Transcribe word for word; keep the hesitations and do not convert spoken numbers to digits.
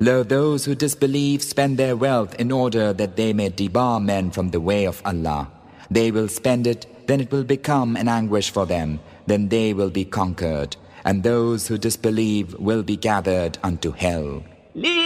Lo, those who disbelieve spend their wealth in order that they may debar men from the way of Allah. They will spend it, then it will become an anguish for them, then they will be conquered, and those who disbelieve will be gathered unto hell.